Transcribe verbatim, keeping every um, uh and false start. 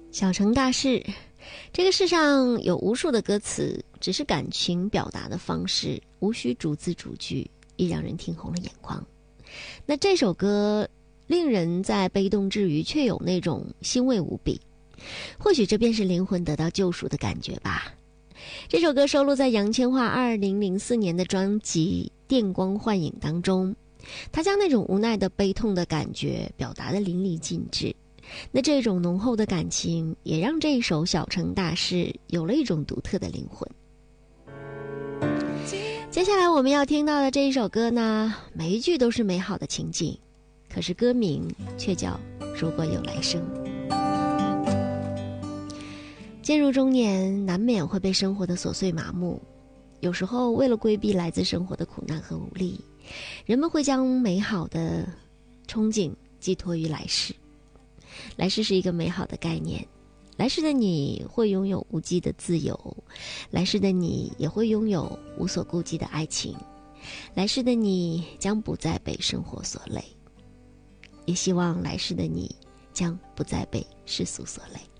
小成大事，这个世上有无数的歌词，只是感情表达的方式，无需逐字逐句，亦让人听红了眼眶。那这首歌令人在悲痛之余，却有那种欣慰无比。或许这便是灵魂得到救赎的感觉吧。这首歌收录在杨千嬅二零零四年的专辑《电光幻影》当中，他将那种无奈的悲痛的感觉表达得淋漓尽致。那这种浓厚的感情也让这一首小成大事有了一种独特的灵魂。接下来我们要听到的这一首歌呢，每一句都是美好的情景，可是歌名却叫如果有来生。渐入中年，难免会被生活的琐碎麻木，有时候为了规避来自生活的苦难和无力，人们会将美好的憧憬寄托于来世。来世是一个美好的概念，来世的你会拥有无际的自由，来世的你也会拥有无所顾忌的爱情，来世的你将不再被生活所累，也希望来世的你将不再被世俗所累。